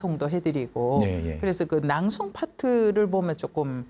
낭송도 해드리고 그래서 그 낭송 파트를 보면 조금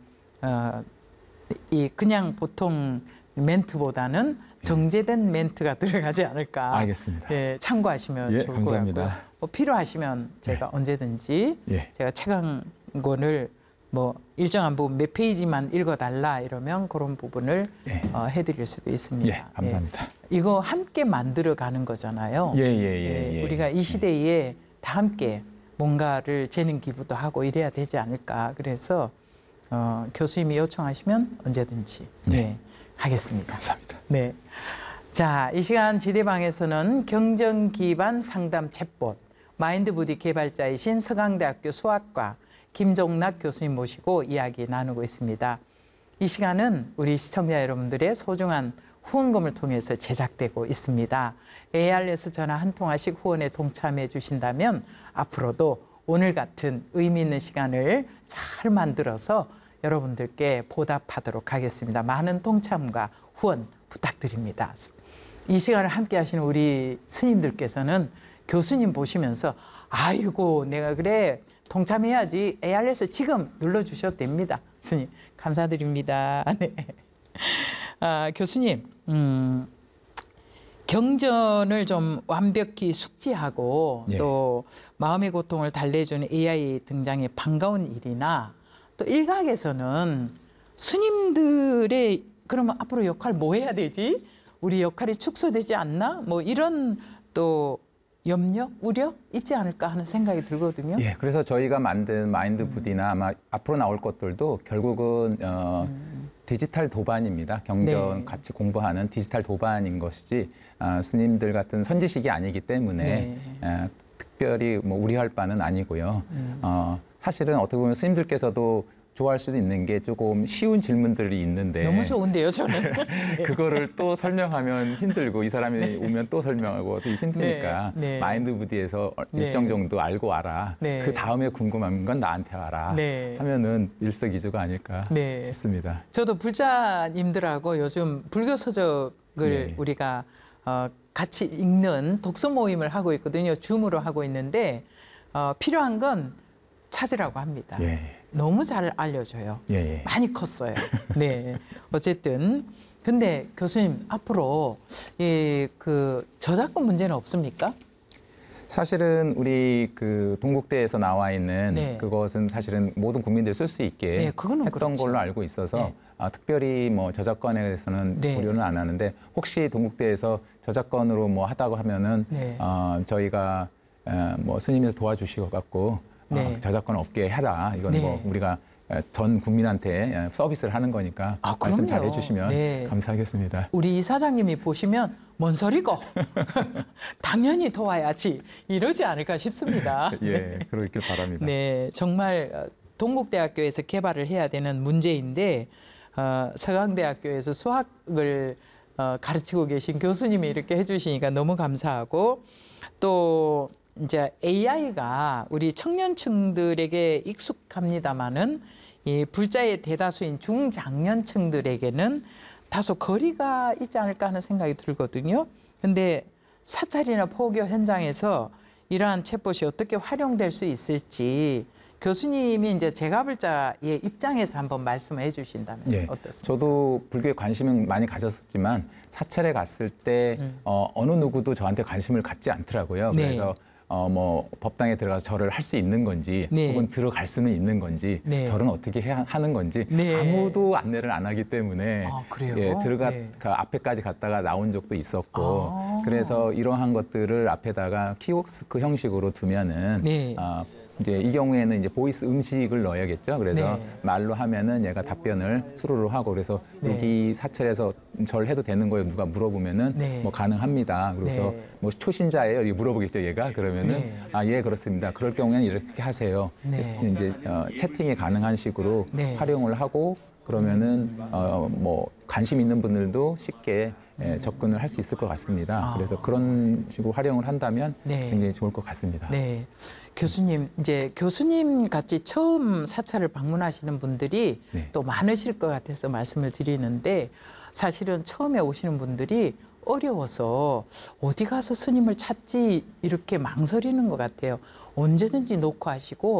그냥 보통 멘트보다는 정제된 멘트가 들어가지 않을까. 알겠습니다. 예, 참고하시면 좋을 감사합니다. 것 같고요. 뭐 필요하시면 제가 언제든지 제가 책 한 권을 뭐 일정한 부분 몇 페이지만 읽어달라 이러면 그런 부분을 해드릴 수도 있습니다. 감사합니다. 이거 함께 만들어가는 거잖아요. 우리가 이 시대에 다 함께 뭔가를 재능 기부도 하고 이래야 되지 않을까. 그래서 교수님이 요청하시면 언제든지 하겠습니다. 감사합니다. 네. 자, 이 시간 지대방에서는 경정 기반 상담 챗봇 마인드부디 개발자이신 서강대학교 수학과 김종락 교수님 모시고 이야기 나누고 있습니다. 이 시간은 우리 시청자 여러분들의 소중한 후원금을 통해서 제작되고 있습니다. ARS 전화 한 통화씩 후원에 동참해 주신다면 앞으로도 오늘 같은 의미 있는 시간을 잘 만들어서 여러분들께 보답하도록 하겠습니다. 많은 동참과 후원 부탁드립니다. 이 시간을 함께 하시는 우리 스님들께서는 교수님 보시면서 아이고 내가 그래 동참해야지 ARS 지금 눌러주셔도 됩니다. 스님 감사드립니다. 네. 교수님 경전을 좀 완벽히 숙지하고 또 마음의 고통을 달래주는 AI 등장의 반가운 일이나 또 일각에서는 스님들의 그러면 앞으로 역할 뭐 해야 되지? 우리 역할이 축소되지 않나? 뭐 이런 또 염려, 우려 있지 않을까 하는 생각이 들거든요. 그래서 저희가 만든 마인드부디나 아마 앞으로 나올 것들도 결국은 디지털 도반입니다. 경전 같이 공부하는 디지털 도반인 것이지 스님들 같은 선지식이 아니기 때문에 특별히 뭐 우려할 바는 아니고요. 사실은 어떻게 보면 스님들께서도 좋아할 수도 있는 게 조금 쉬운 질문들이 있는데 너무 좋은데요, 저는. 그거를 또 설명하면 힘들고 이 사람이 오면 또 설명하고 되게 힘드니까 마인드부디에서 일정 정도 알고 와라. 그 다음에 궁금한 건 나한테 와라. 하면은 일석이조가 아닐까 싶습니다. 저도 불자님들하고 요즘 불교 서적을 우리가 같이 읽는 독서 모임을 하고 있거든요. 줌으로 하고 있는데 필요한 건 찾으라고 합니다. 너무 잘 알려줘요. 많이 컸어요. 네. 어쨌든 근데 교수님 앞으로 그 저작권 문제는 없습니까? 사실은 우리 그 동국대에서 나와 있는 그것은 사실은 모든 국민들이 쓸 수 있게 했던 걸로 알고 있어서 특별히 뭐 저작권에 대해서는 고려는 안 하는데 혹시 동국대에서 저작권으로 뭐 하다고 하면은 저희가 뭐 스님께서 도와주시고 갖고 저작권 없게 해라. 이건 뭐 우리가 전 국민한테 서비스를 하는 거니까 말씀 잘 해주시면 감사하겠습니다. 우리 이사장님이 보시면 뭔 소리고 당연히 도와야지 이러지 않을까 싶습니다. 그러길 바랍니다. 정말 동국대학교에서 개발을 해야 되는 문제인데 서강대학교에서 수학을 가르치고 계신 교수님이 이렇게 해주시니까 너무 감사하고 또 이제 AI가 우리 청년층들에게 익숙합니다마는 이 불자의 대다수인 중장년층들에게는 다소 거리가 있지 않을까 하는 생각이 들거든요. 근데 사찰이나 포교 현장에서 이러한 챗봇이 어떻게 활용될 수 있을지 교수님이 이제 제가불자의 입장에서 한번 말씀을 해주신다면 어떻습니까? 저도 불교에 관심은 많이 가졌었지만 사찰에 갔을 때 어느 누구도 저한테 관심을 갖지 않더라고요. 그래서 뭐 법당에 들어가서 절을 할 수 있는 건지 혹은 들어갈 수는 있는 건지 절은 어떻게 해야 하는 건지 아무도 안내를 안 하기 때문에 그 앞에까지 갔다가 나온 적도 있었고 그래서 이러한 것들을 앞에다가 키오스크 형식으로 두면은 이제 이 경우에는 이제 보이스 음식을 넣어야겠죠. 그래서 말로 하면은 얘가 답변을 수루로 하고 그래서 여기 사찰에서 절 해도 되는 거예요. 누가 물어보면은 뭐 가능합니다. 그래서 뭐 초신자예요. 이렇게 물어보겠죠. 얘가 그러면은 예 그렇습니다. 그럴 경우에는 이렇게 하세요. 이제 채팅이 가능한 식으로 활용을 하고 그러면은 뭐 관심 있는 분들도 쉽게 접근을 할 수 있을 것 같습니다. 그래서 그런 식으로 활용을 한다면 굉장히 좋을 것 같습니다. 교수님, 이제 교수님 같이 처음 사찰을 방문하시는 분들이 또 많으실 것 같아서 말씀을 드리는데 사실은 처음에 오시는 분들이 어려워서 어디 가서 스님을 찾지 이렇게 망설이는 것 같아요. 언제든지 놓고 하시고